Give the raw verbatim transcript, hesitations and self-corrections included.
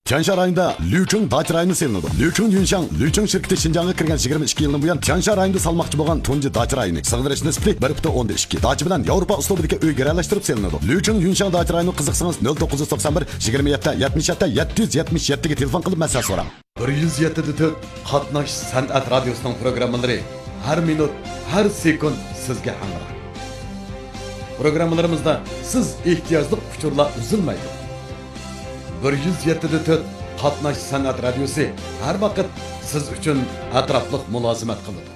Tiansha rayonida Liucheng dacha rayoni selinadi. Liucheng Yunshang, Liucheng shirkati Xinjiangga kirgan yigirma ikki yildan buyon Tiansha rayonida salmoqchi bo'lgan tunji dacha rayoni. Sig'dirish nisbati bir butun o'ndan ikki. Dacha bilan Yevropa uslubidagi uy garalashtirib selinadi. Liucheng Yunshang dacha rayoni qiziqsangiz nol to'qqiz yuz to'qson bir yigirma yetti yetmish yetti yetti yuz yetmish yetti ga telefon qilib maslahat so'rang. bir yuz yetti nuqta to'rt Qatnash san'at radiosining programmalari har minut, har sekund sizga hamroh. Programmalarimizda siz ehtiyojli uchurlar uzilmaydi. bir yuz yetti nuqta to'rt Qatnash san'at radiosi har vaqt siz uchun atrofliq mulozimat qiladi.